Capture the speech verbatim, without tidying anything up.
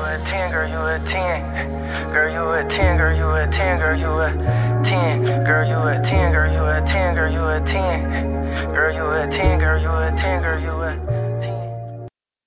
a ten, girl, you a ten. Girl, you a ten, girl, you a ten, girl, you a ten. Girl, you a ten, girl, you a ten, girl, you a ten. Girl, you a ten, girl, you a ten, girl, you a